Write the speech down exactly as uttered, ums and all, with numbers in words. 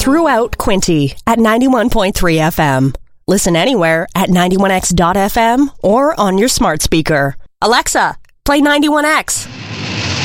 throughout Quinte at ninety-one point three F M. Listen anywhere at ninety-one X dot F M or on your smart speaker. Alexa, play ninety-one X.